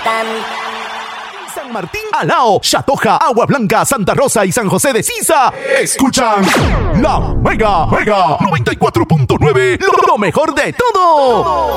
cantan. San Martín, Alao, Chatoja, Agua Blanca, Santa Rosa y San José de Sisa escuchan la Mega 94.9, lo mejor de todo.